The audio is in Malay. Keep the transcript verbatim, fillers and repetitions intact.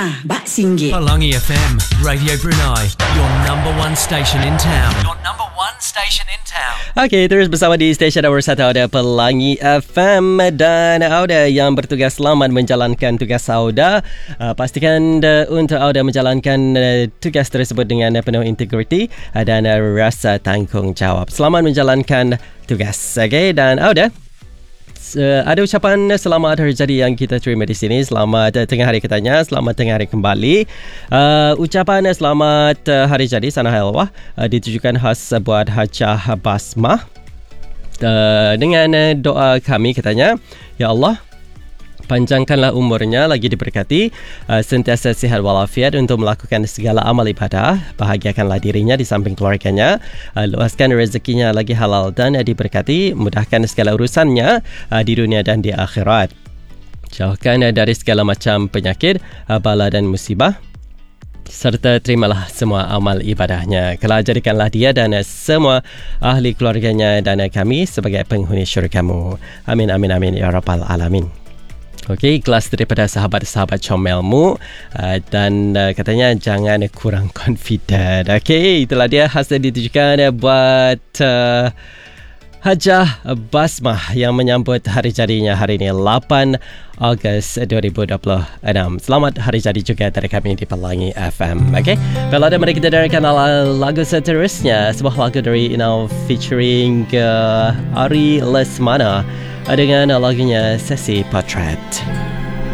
Dengar Bak Singgit. Pelangi F M, Radio Brunei, your number one station in town. Your number one station in town. Okey, terus bersama di stesen nomor satu Auda Pelangi F M. Dan Auda yang bertugas selamat menjalankan tugas Auda. Uh, pastikan uh, untuk Auda menjalankan uh, tugas tersebut dengan uh, penuh integriti uh, dan uh, rasa tanggungjawab. Selamat menjalankan tugas. Okey, dan Auda, Uh, ada ucapan selamat hari jadi yang kita terima di sini. Selamat uh, tengah hari katanya. Selamat tengah hari kembali. Uh, ucapan uh, selamat uh, hari jadi Sana Helwah uh, ditujukan khas uh, buat Hajah Basmah uh, dengan uh, doa kami katanya, ya Allah, panjangkanlah umurnya, lagi diberkati, uh, sentiasa sihat walafiat untuk melakukan segala amal ibadah, bahagiakanlah dirinya di samping keluarganya, uh, luaskan rezekinya lagi halal dan uh, diberkati, mudahkan segala urusannya uh, di dunia dan di akhirat, jauhkan uh, dari segala macam penyakit, uh, bala dan musibah, serta terimalah semua amal ibadahnya. Kelak jadikanlah dia dan uh, semua ahli keluarganya dan uh, kami sebagai penghuni syurgamu. Amin amin amin ya rabbal alamin. Okey, ikhlas daripada sahabat-sahabat comelmu uh, dan uh, katanya jangan kurang confident. Okey, itulah dia hasil ditujukan uh, buat uh, Hajah Basmah yang menyambut hari jadinya hari ini lapan Ogos dua ribu dua puluh enam. Selamat hari jadi juga dari kami di Pelangi F M. Okey, kalau ada, mari kita dengarkan lagu seterusnya, sebuah lagu dari you know, featuring uh, Ari Lesmana dengan lagunya Sesi Portrait.